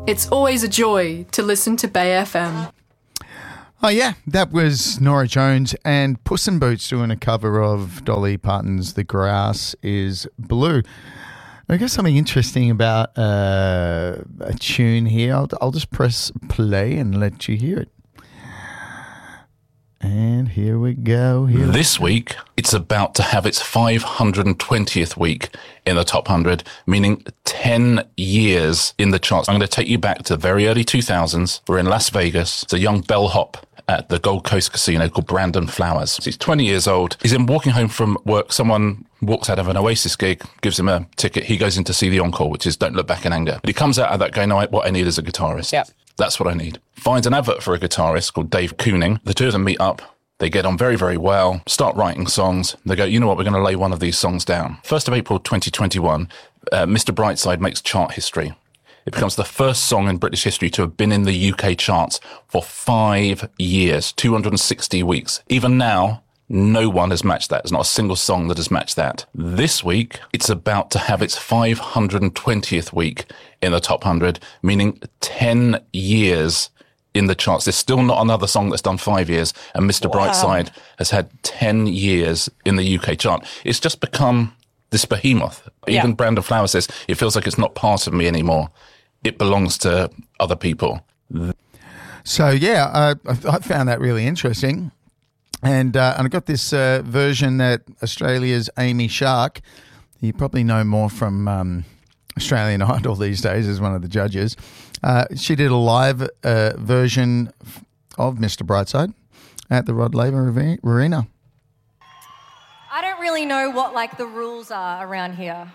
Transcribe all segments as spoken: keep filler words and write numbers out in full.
It's always a joy to listen to Bay F M. Oh, yeah, that was Norah Jones and Puss in Boots doing a cover of Dolly Parton's The Grass is Blue. I got something interesting about uh, a tune here. I'll, I'll just press play and let you hear it. And here we go. Here this we go. week, it's about to have its five hundred twentieth week in the top one hundred, meaning ten years in the charts. I'm going to take you back to the very early two thousands. We're in Las Vegas. It's a young bellhop at the Gold Coast Casino called Brandon Flowers. He's twenty years old. He's in walking home from work. Someone walks out of an Oasis gig, gives him a ticket. He goes in to see the encore, which is Don't Look Back in Anger. But he comes out of that going, no, what I need is a guitarist. Yep. That's what I need. Finds an advert for a guitarist called Dave Cooning. The two of them meet up. They get on very, very well, start writing songs. They go, you know what, we're going to lay one of these songs down. first of April twenty twenty-one, uh, Mister Brightside makes chart history. It becomes the first song in British history to have been in the U K charts for five years, two hundred sixty weeks. Even now, no one has matched that. There's not a single song that has matched that. This week, it's about to have its five hundred twentieth week in the top one hundred, meaning ten years in the charts. There's still not another song that's done five years, and Mister Wow. Brightside has had ten years in the U K chart. It's just become this behemoth. Yeah. Even Brandon Flowers says, it feels like it's not part of me anymore. It belongs to other people. So, yeah, uh, I, I found that really interesting. And, uh, and I got this uh, version that Australia's Amy Shark, you probably know more from um, Australian Idol these days as one of the judges. Uh, she did a live uh, version of Mister Brightside at the Rod Laver Arena. I don't really know what, like, the rules are around here.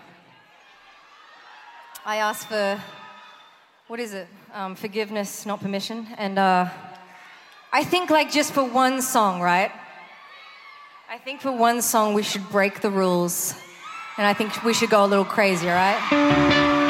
I asked for, what is it? Um, forgiveness, not permission. And uh, I think, like, just for one song, right? I think for one song we should break the rules. And I think we should go a little crazy, all right?